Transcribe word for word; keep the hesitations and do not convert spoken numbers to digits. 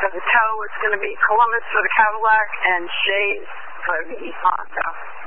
For the toe, it's going to be Columbus for the Cadillac and Shays for the Honda.